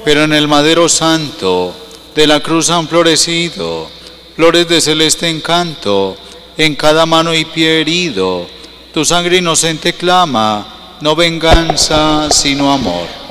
pero en el madero santo de la cruz han florecido flores de celeste encanto, en cada mano y pie herido. Tu sangre inocente clama, no venganza, sino amor.